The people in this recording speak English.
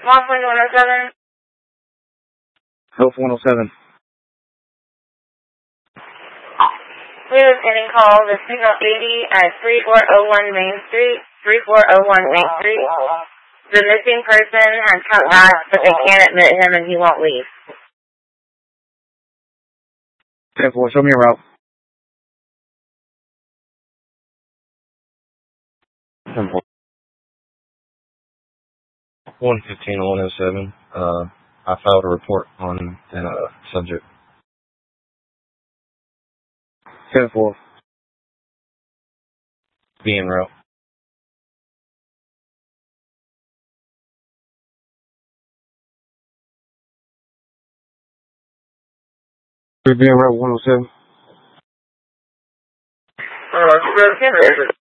Laughlin 107. Health 107. We are getting call the signal 80 at 3401 Main Street. 3401 Main Street. The missing person has come back, but they can't admit him and he won't leave. 10-4, show me a route. 10-4. 115-107. I filed a report on a subject. 10-4. Be en route. Be en route 107.